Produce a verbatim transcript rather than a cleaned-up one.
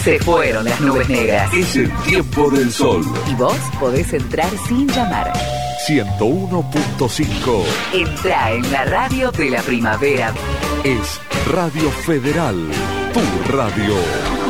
Se fueron las nubes negras. Es el tiempo del sol. Y vos podés entrar sin llamar. ciento uno punto cinco. Entrá en la radio de la primavera. Es Radio Federal, tu radio.